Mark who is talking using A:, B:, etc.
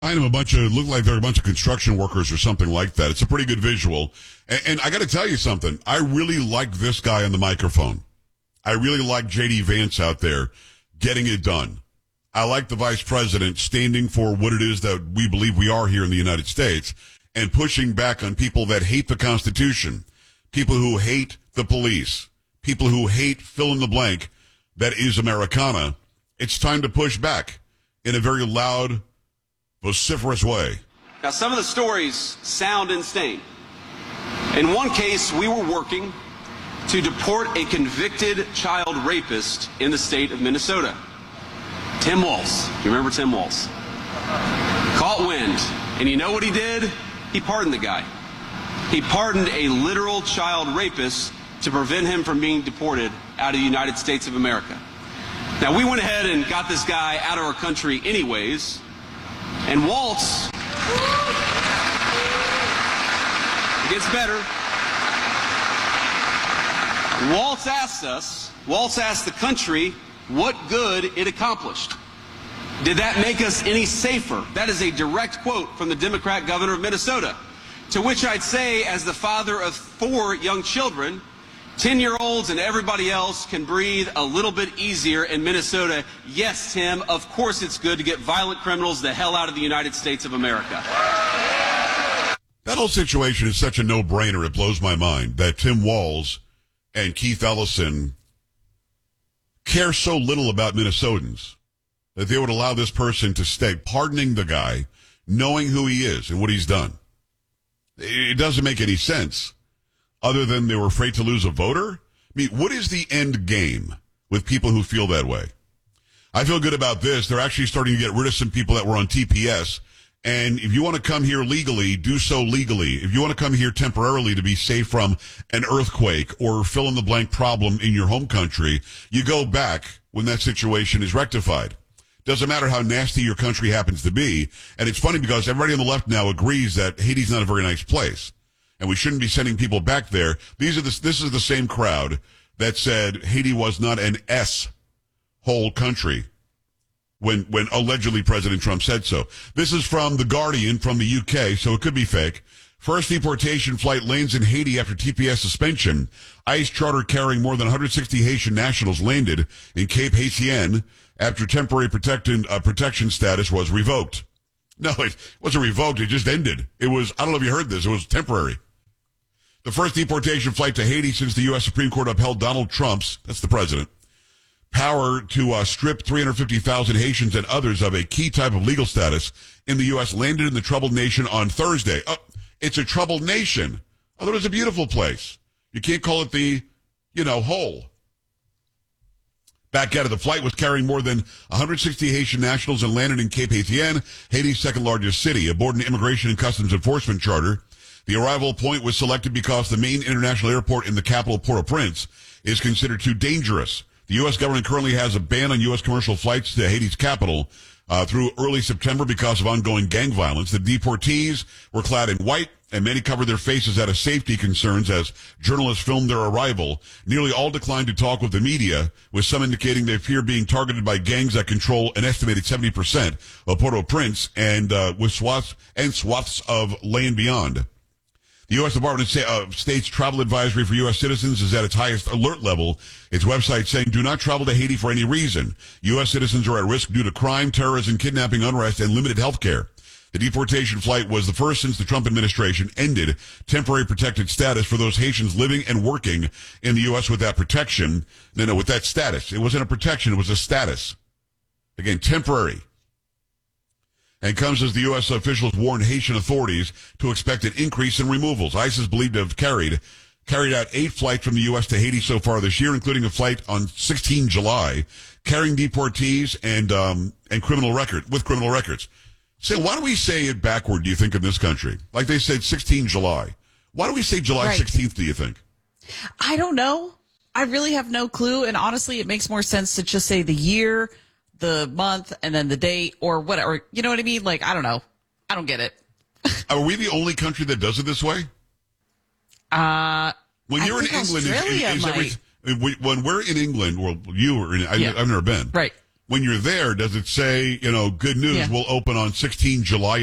A: I know look like they're a bunch of construction workers or something like that. It's a pretty good visual. And I got to tell you something. I really like this guy on the microphone. I really like J.D. Vance out there getting it done. I like the vice president standing for what it is that we believe we are here in the United States and pushing back on people that hate the Constitution, people who hate the police, people who hate fill in the blank that is Americana. It's time to push back in a very loud, vociferous way.
B: Now, some of the stories sound insane. In one case, we were working to deport a convicted child rapist in the state of Minnesota. Tim Walz. Do you remember Tim Walz? Caught wind. And you know what he did? He pardoned the guy. He pardoned a literal child rapist to prevent him from being deported out of the United States of America. Now, we went ahead and got this guy out of our country anyways. And Walz, it gets better. Walz asked the country what good it accomplished. Did that make us any safer? That is a direct quote from the Democrat governor of Minnesota. To which I'd say, as the father of 4 young children, 10-year-olds and everybody else can breathe a little bit easier in Minnesota. Yes, Tim, of course it's good to get violent criminals the hell out of the United States of America.
A: That whole situation is such a no-brainer, it blows my mind that Tim Walz and Keith Ellison care so little about Minnesotans that they would allow this person to stay, pardoning the guy, knowing who he is and what he's done. It doesn't make any sense. Other than they were afraid to lose a voter? I mean, what is the end game with people who feel that way? I feel good about this. They're actually starting to get rid of some people that were on TPS. And if you want to come here legally, do so legally. If you want to come here temporarily to be safe from an earthquake or fill in the blank problem in your home country, you go back when that situation is rectified. Doesn't matter how nasty your country happens to be. And it's funny because everybody on the left now agrees that Haiti's not a very nice place. And we shouldn't be sending people back there. This is the same crowd that said Haiti was not an S-hole country when allegedly President Trump said so. This is from The Guardian from the UK, so it could be fake. First deportation flight lands in Haiti after TPS suspension. ICE charter carrying more than 160 Haitian nationals landed in Cape Haitien after temporary protection status was revoked. No, it wasn't revoked. It just ended. It was, I don't know if you heard this, it was temporary. The first deportation flight to Haiti since the U.S. Supreme Court upheld Donald Trump's, that's the president, power to strip 350,000 Haitians and others of a key type of legal status in the U.S. landed in the troubled nation on Thursday. Oh, it's a troubled nation. I thought it was a beautiful place. You can't call it the, hole. Back out of the flight was carrying more than 160 Haitian nationals and landed in Cape Haitien, Haiti's second largest city, aboard an immigration and customs enforcement charter. The arrival point was selected because the main international airport in the capital, Port-au-Prince, is considered too dangerous. The U.S. government currently has a ban on U.S. commercial flights to Haiti's capital through early September because of ongoing gang violence. The deportees were clad in white, and many covered their faces out of safety concerns as journalists filmed their arrival. Nearly all declined to talk with the media, with some indicating they fear being targeted by gangs that control an estimated 70% of Port-au-Prince and with swaths of land beyond. The U.S. Department of State's travel advisory for U.S. citizens is at its highest alert level. Its website saying, do not travel to Haiti for any reason. U.S. citizens are at risk due to crime, terrorism, kidnapping, unrest, and limited health care. The deportation flight was the first since the Trump administration ended temporary protected status for those Haitians living and working in the U.S. with that protection. No, with that status. It wasn't a protection, it was a status. Again, temporary. And comes as the U.S. officials warn Haitian authorities to expect an increase in removals. ICE is believed to have carried out 8 flights from the U.S. to Haiti so far this year, including a flight on 16 July, carrying deportees and criminal records. So why do we say it backward, do you think, in this country? Like they said 16 July. Why do we say July 16th, do you think?
C: I don't know. I really have no clue. And honestly, it makes more sense to just say the year, the month, and then the date or whatever. You know what I mean? Like, I don't know. I don't get it.
A: Are we the only country that does it this way? When you're in England,
C: Australia
A: when we're in England, well, you are in, I've never been.
C: Right.
A: when you're there, does it say, good news,
C: Yeah.
A: we'll open on 16 July